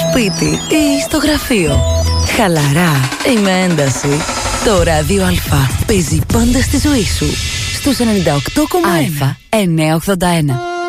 σπίτι ή στο γραφείο. Χαλαρά ή με ένταση. Το ράδιο Α παίζει πάντα στη ζωή σου. Στους 98,1 981.